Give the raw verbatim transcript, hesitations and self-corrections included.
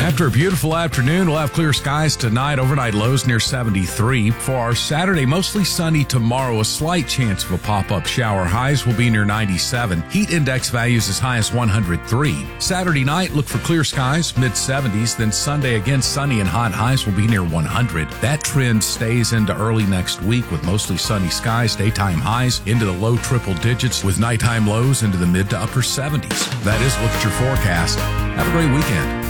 After a beautiful afternoon, we'll have clear skies tonight. Overnight lows near seventy-three. For our Saturday, mostly sunny tomorrow. A slight chance of a pop-up shower. Highs will be near ninety-seven. Heat index values as high as one hundred three. Saturday night, look for clear skies, mid seventies. Then Sunday, again, sunny and hot. Highs will be near one hundred. That trend stays into early next week with mostly sunny skies, daytime highs into the low triple digits with nighttime lows into the mid to upper seventies. That is Look at Your Forecast. Have a great weekend.